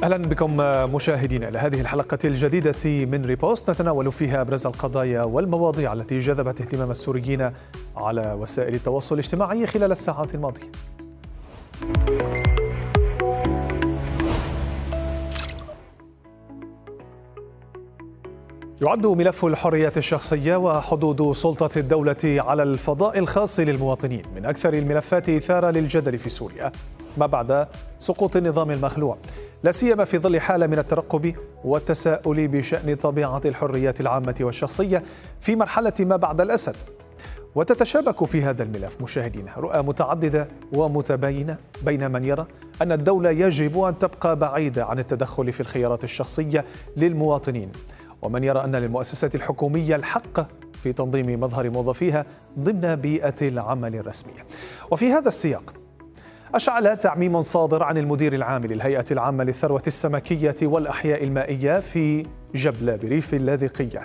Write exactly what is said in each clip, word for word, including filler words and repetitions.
أهلا بكم مشاهدينا إلى هذه الحلقة الجديدة من ريبوست، نتناول فيها أبرز القضايا والمواضيع التي جذبت اهتمام السوريين على وسائل التواصل الاجتماعي خلال الساعات الماضية. يعد ملف الحريات الشخصية وحدود سلطة الدولة على الفضاء الخاص للمواطنين من أكثر الملفات إثارة للجدل في سوريا ما بعد سقوط النظام المخلوع، لا سيما في ظل حالة من الترقب والتساؤل بشأن طبيعة الحريات العامة والشخصية في مرحلة ما بعد الأسد. وتتشابك في هذا الملف مشاهدينا رؤى متعددة ومتباينة بين من يرى أن الدولة يجب أن تبقى بعيدة عن التدخل في الخيارات الشخصية للمواطنين، ومن يرى أن للمؤسسات الحكومية الحق في تنظيم مظهر موظفيها ضمن بيئة العمل الرسمية. وفي هذا السياق أشعل تعميم صادر عن المدير العام للهيئة العامة للثروة السمكية والأحياء المائية في جبلة بريف اللاذقية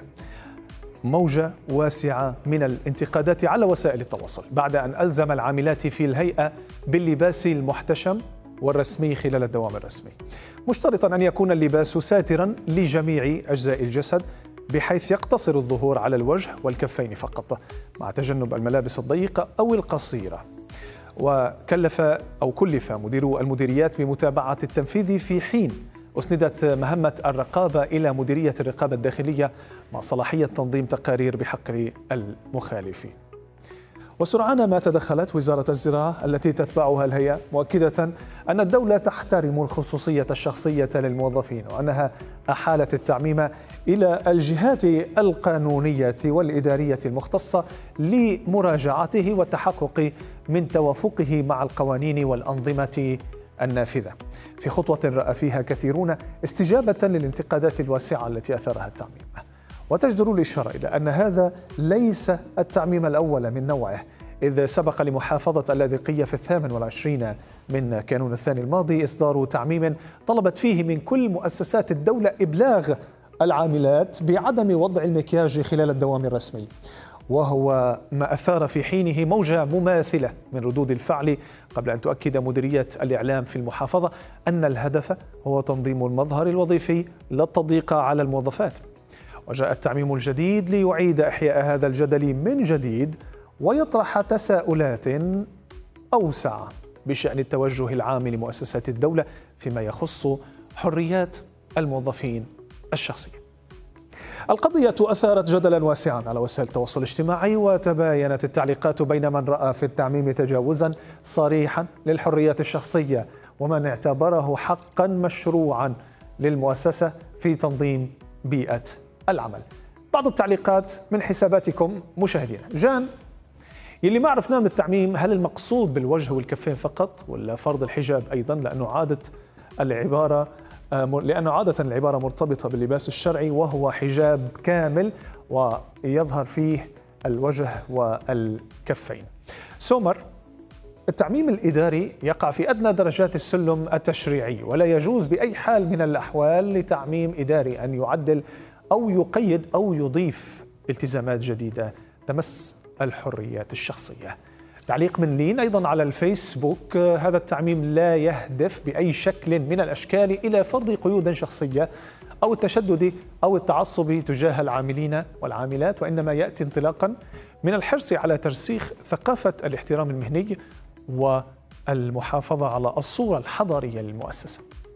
موجة واسعة من الانتقادات على وسائل التواصل بعد أن ألزم العاملات في الهيئة باللباس المحتشم والرسمي خلال الدوام الرسمي، مشترطا أن يكون اللباس ساترا لجميع أجزاء الجسد بحيث يقتصر الظهور على الوجه والكفين فقط مع تجنب الملابس الضيقة أو القصيرة. وكلف أو كلف مدير المديريات بمتابعة التنفيذ في حين أسندت مهمة الرقابة إلى مديرية الرقابة الداخلية مع صلاحية تنظيم تقارير بحق المخالفين. وسرعان ما تدخلت وزارة الزراعة التي تتبعها الهيئة مؤكدة أن الدولة تحترم الخصوصية الشخصية للموظفين وأنها أحالت التعميم إلى الجهات القانونية والإدارية المختصة لمراجعته والتحقق من توافقه مع القوانين والأنظمة النافذة، في خطوة رأى فيها كثيرون استجابة للانتقادات الواسعة التي أثارها التعميم. وتجدر الإشارة إلى أن هذا ليس التعميم الأول من نوعه، إذ سبق لمحافظة اللاذقية في الثامن والعشرين من كانون الثاني الماضي إصدار تعميم طلبت فيه من كل مؤسسات الدولة إبلاغ العاملات بعدم وضع المكياج خلال الدوام الرسمي، وهو ما أثار في حينه موجة مماثلة من ردود الفعل، قبل أن تؤكد مديرية الإعلام في المحافظة أن الهدف هو تنظيم المظهر الوظيفي لا التضييق على الموظفات. وجاء التعميم الجديد ليعيد إحياء هذا الجدل من جديد ويطرح تساؤلات أوسع بشأن التوجه العام لمؤسسات الدولة فيما يخص حريات الموظفين الشخصية. القضية أثارت جدلا واسعا على وسائل التواصل الاجتماعي، وتباينت التعليقات بين من رأى في التعميم تجاوزا صريحا للحريات الشخصية ومن اعتبره حقا مشروعا للمؤسسة في تنظيم بيئة العمل. بعض التعليقات من حساباتكم مشاهدينا. جان يلي ما عرفناه من التعميم، هل المقصود بالوجه والكفين فقط ولا فرض الحجاب أيضا؟ لأنه عادت العبارة لأنه عادة العبارة مرتبطة باللباس الشرعي وهو حجاب كامل ويظهر فيه الوجه والكفين. سومر: التعميم الإداري يقع في أدنى درجات السلم التشريعي ولا يجوز بأي حال من الأحوال لتعميم إداري أن يعدل أو يقيد أو يضيف التزامات جديدة تمس الحريات الشخصية. تعليق من لين أيضا على الفيسبوك: هذا التعميم لا يهدف بأي شكل من الأشكال إلى فرض قيود شخصية أو التشدد أو التعصب تجاه العاملين والعاملات، وإنما يأتي انطلاقا من الحرص على ترسيخ ثقافة الاحترام المهني والمحافظة على الصورة الحضارية للمؤسسة.